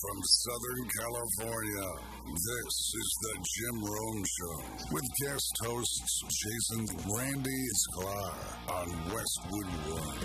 from Southern California, this is the Jim Rome Show with guest hosts Jason Randy Sklar on Westwood One.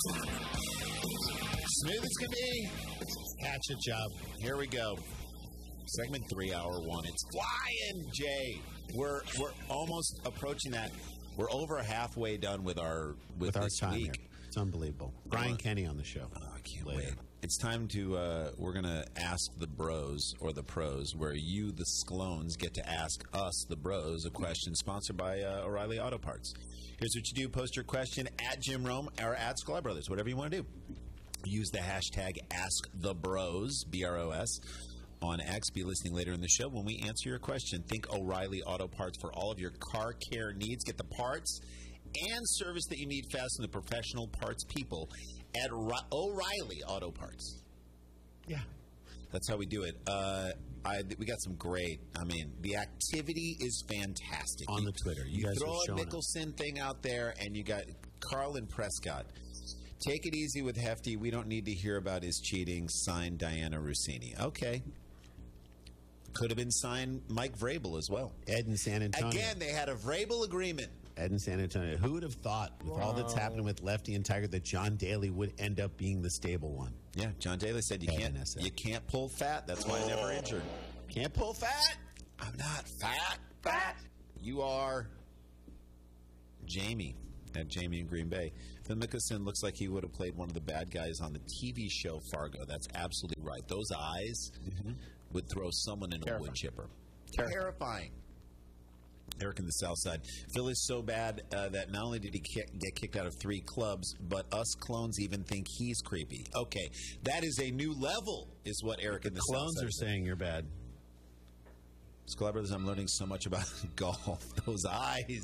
Smooth as can be. Catch a job. Here we go. Segment 3, hour 1. It's flying, Jay. We're almost approaching that. We're over halfway done with our this time week. Here. It's unbelievable. Brian Kenny on the show. I can't wait. It's time to, we're going to ask the bros or the pros, where you, the Sklones, get to ask us, the bros, a question sponsored by O'Reilly Auto Parts. Here's what you do. Post your question at Jim Rome or at Sklar Brothers, whatever you want to do. Use the hashtag AskTheBros, B-R-O-S, on X. Be listening later in the show when we answer your question. Think O'Reilly Auto Parts for all of your car care needs. Get the parts and service that you need fast from the professional parts people at O'Reilly Auto Parts. Yeah. That's how we do it. We got some great, the activity is fantastic. On the Twitter. You guys throw are a showing Mickelson thing out there, and you got Carlin Prescott. Take it easy with Hefty. We don't need to hear about his cheating. Signed, Diana Rossini. Okay. Could have been signed Mike Vrabel as well. Ed in San Antonio. Again, they had a Vrabel agreement. Ed in San Antonio. Who would have thought, with all that's happening with Lefty and Tiger, that John Daly would end up being the stable one? Yeah, John Daly said you can't pull fat. That's why I never injured. Can't pull fat? I'm not fat. Fat. You are Jamie at Jamie in Green Bay. Phil Mickelson looks like he would have played one of the bad guys on the TV show Fargo. That's absolutely right. Those eyes would throw someone in a wood chipper. Terrifying. Eric in the South Side. Phil is so bad that not only did he get kicked out of 3 clubs, but us clones even think he's creepy. Okay, that is a new level, is what Eric in the South Clones Side are saying you're bad. Sklar Brothers, I'm learning so much about golf. Those eyes.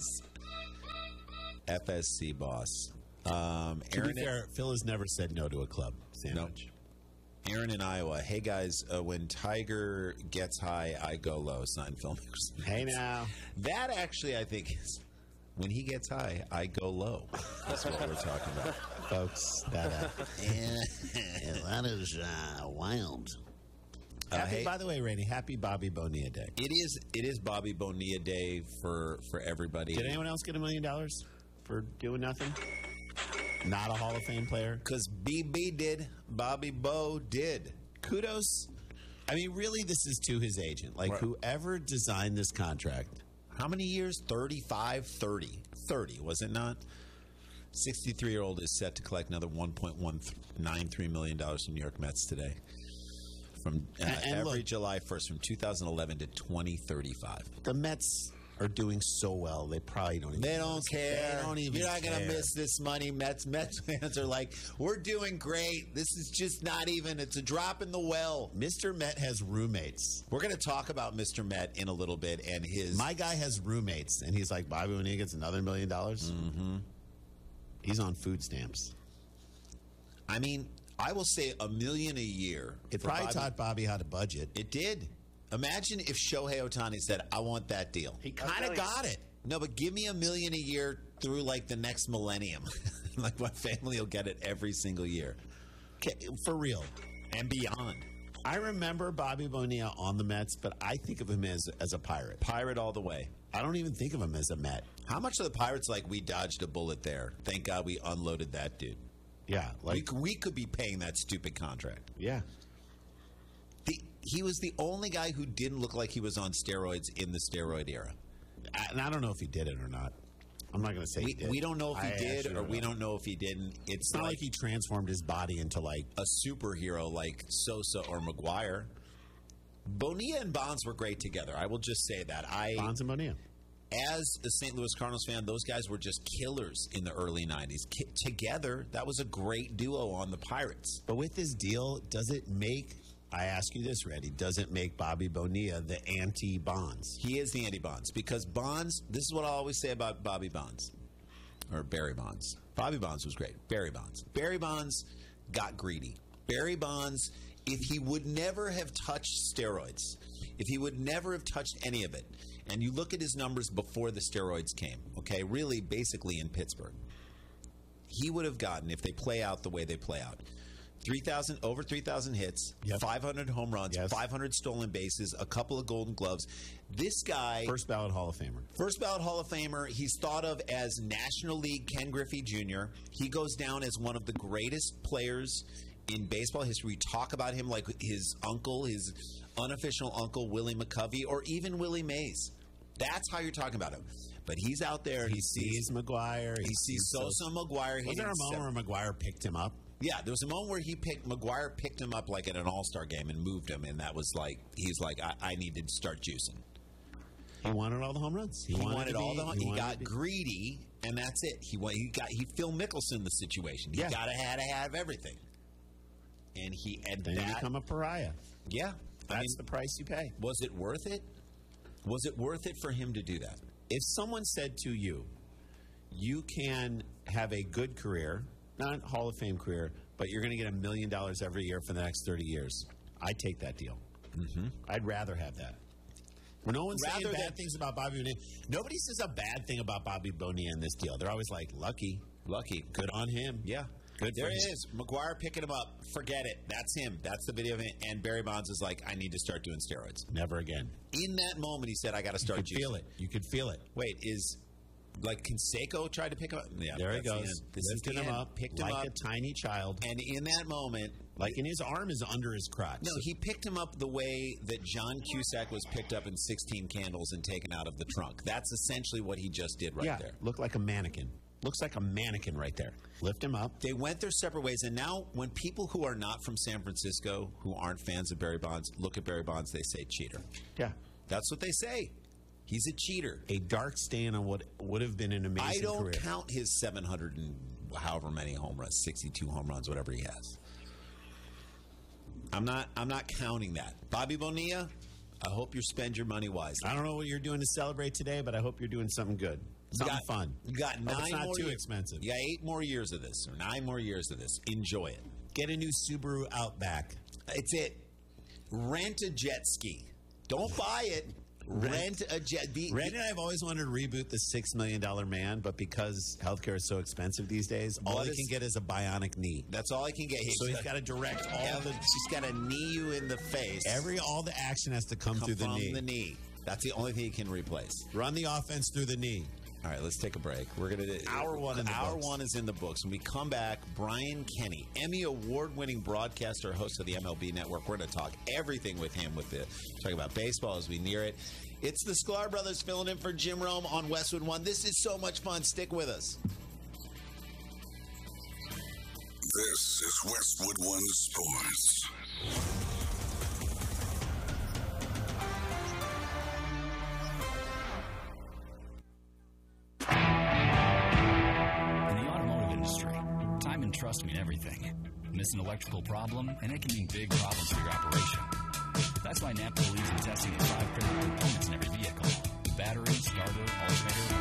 FSC boss. To Aaron be fair, Phil has never said no to a club sandwich. No. Aaron in Iowa. Hey, guys, when Tiger gets high, I go low. It's not in Phil Mickelson. Hey, now. That actually, I think, is when he gets high, I go low. That's what we're talking about. Folks, that is wild. By the way, Randy, happy Bobby Bonilla Day. It is Bobby Bonilla Day for everybody. Did anyone else get $1 million for doing nothing? Not a Hall of Fame player? Because BB did. Bobby Bo did. Kudos. Really, this is to his agent. Whoever designed this contract. How many years? 35? 30. 30, was it not? 63-year-old is set to collect another $1.193 million from New York Mets today. From July 1st, from 2011 to 2035. The Mets are doing so well, they probably don't even They don't care. They don't even You're not going to care. miss this money. Mets fans are like, we're doing great. This is just not even, it's a drop in the well. Mr. Met has roommates. We're going to talk about Mr. Met in a little bit and his... My guy has roommates, and he's like, Bobby, when he gets another $1 million, he's on food stamps. I will say $1 million a year. It probably taught Bobby how to budget. It did. Imagine if Shohei Ohtani said, I want that deal. He kind of got it. No, but give me $1 million a year through the next millennium. My family will get it every single year. Okay, for real. And beyond. I remember Bobby Bonilla on the Mets, but I think of him as a Pirate. Pirate all the way. I don't even think of him as a Met. How much of the Pirates we dodged a bullet there? Thank God we unloaded that dude. Yeah. We could be paying that stupid contract. Yeah. He was the only guy who didn't look like he was on steroids in the steroid era. And I don't know if he did it or not. I'm not going to say he did. We don't know if he did or we don't know if he didn't. It's not like he transformed his body into a superhero like Sosa or McGuire. Bonilla and Bonds were great together. I will just say that. Bonds and Bonilla. As a St. Louis Cardinals fan, those guys were just killers in the early 90s. Together, that was a great duo on the Pirates. But with this deal, does it make... I ask you this, Randy. Does it make Bobby Bonilla the anti-Bonds? He is the anti-Bonds because Bonds, this is what I always say about Bobby Bonds, or Barry Bonds. Bobby Bonds was great. Barry Bonds got greedy. Barry Bonds, if he would never have touched steroids, if he would never have touched any of it, and you look at his numbers before the steroids came, okay, really basically in Pittsburgh, he would have gotten, if they play out the way they play out, over 3,000 hits, 500 home runs, 500 stolen bases, a couple of Golden Gloves. This guy, First ballot Hall of Famer. He's thought of as National League Ken Griffey Jr. He goes down as one of the greatest players in baseball history. We talk about him like his uncle, his unofficial uncle, Willie McCovey, or even Willie Mays. That's how you're talking about him. But he's out there. He sees McGuire. He sees Sosa, McGuire. Was there a moment where McGuire picked him up? Yeah, there was a moment where McGuire picked him up like at an All-Star game and moved him, and that was like, he's like, I need to start juicing. He wanted all the home runs. He got greedy, and that's it. He Phil Mickelson the situation. He had to have everything. And he become a pariah. Yeah. That's the price you pay. Was it worth it? Was it worth it for him to do that? If someone said to you, you can have a good career, not a Hall of Fame career, but you're going to get $1 million every year for the next 30 years, I'd take that deal. Mm-hmm. I'd rather have that. When no one's saying bad things about Bobby Bonilla, nobody says a bad thing about Bobby Bonilla in this deal. They're always like, lucky. Good on him. Yeah. Good. There he is. McGuire picking him up. Forget it. That's him. That's the video of him. And Barry Bonds is like, I need to start doing steroids. Never again. In that moment, he said, I got to start juicing. You could feel it. Wait, like Canseco tried to pick him up? Yeah, there he goes. Lifted him up, picked him like up. a tiny child. And in that moment, and his arm is under his crotch. No, he picked him up the way that John Cusack was picked up in 16 Candles and taken out of the trunk. That's essentially what he just did right there. Looked like a mannequin. Looks like a mannequin right there. Lift him up. They went their separate ways, and now when people who are not from San Francisco, who aren't fans of Barry Bonds, look at Barry Bonds, they say cheater. Yeah. That's what they say. He's a cheater. A dark stain on what would have been an amazing career. I don't count his 700 and however many home runs, 62 home runs, whatever he has. I'm not counting that. Bobby Bonilla, I hope you spend your money wisely. I don't know what you're doing to celebrate today, but I hope you're doing something good. Something fun. You got 9 more it's not years. Too expensive. You got 8 more years of this, or 9 more years of this. Enjoy it. Get a new Subaru Outback. It's it. Rent a jet ski. Don't buy it. Rent a jet. Randy and I have always wanted to reboot the $6 Million Man, but because healthcare is so expensive these days, all he can get is a bionic knee. That's all he can get. So he's got to direct all the. He's got to knee you in the face. All the action has to come through the knee. From the knee. That's the only thing he can replace. Run the offense through the knee. All right, let's take a break. We're going to Hour one is in the books. When we come back, Brian Kenny, Emmy award-winning broadcaster, host of the MLB Network. We're going to talk everything with him. Talk about baseball as we near it. It's the Sklar brothers filling in for Jim Rome on Westwood One. This is so much fun. Stick with us. This is Westwood One Sports. Time and trust mean everything. Miss an electrical problem, and it can mean big problems for your operation. That's why NAPCO believes in testing the 5 critical components in every vehicle: battery, starter, alternator,